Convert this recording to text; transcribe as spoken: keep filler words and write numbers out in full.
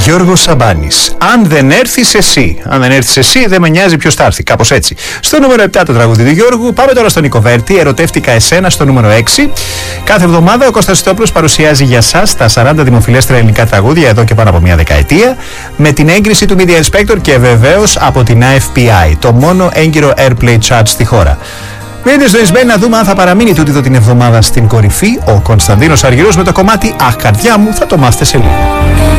Γιώργος Σαμπάνης. Αν δεν έρθεις εσύ, αν δεν έρθεις εσύ, δεν με νοιάζει ποιος θα έρθει. Κάπως έτσι. Στο νούμερο επτά το τραγούδι του Γιώργου. Πάμε τώρα στον Νίκο Βέρτη. Ερωτεύτηκα εσένα στο νούμερο έξι. Κάθε εβδομάδα ο Κώστας Στόπλος παρουσιάζει για σας τα σαράντα δημοφιλέστερα ελληνικά τραγούδια εδώ και πάνω από μια δεκαετία. Με την έγκριση του Media Inspector και βεβαίως από την έι εφ πι άι, το μόνο έγκυρο Airplay Chart στη χώρα. Μείνετε στο Ισμπέν να δούμε αν θα παραμείνει τούτη εδώ την εβδομάδα στην κορυφή ο Κωνσταντίνος Αργυρός με το κομμάτι «Αχ, καρδιά μου», θα το μάθετε σε λίγο.